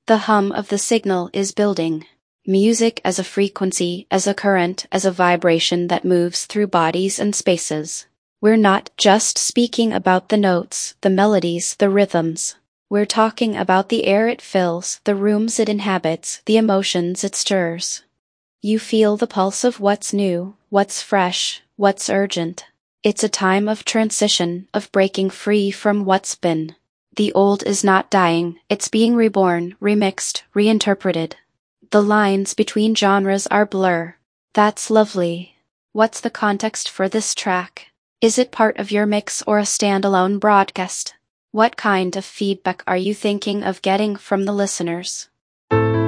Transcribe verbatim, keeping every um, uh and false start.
The hum of the signal is building. Music as a frequency, as a current, as a vibration that moves through bodies and spaces. We're not just speaking about the notes, the melodies, the rhythms. We're talking about the air it fills, the rooms it inhabits, the emotions it stirs. You feel the pulse of what's new, what's fresh, what's urgent. It's a time of transition, of breaking free from what's been. The old is not dying, it's being reborn, remixed, reinterpreted. The lines between genres are blur. That's lovely. What's the context for this track? Is it part of your mix or a standalone broadcast? What kind of feedback are you thinking of getting from the listeners?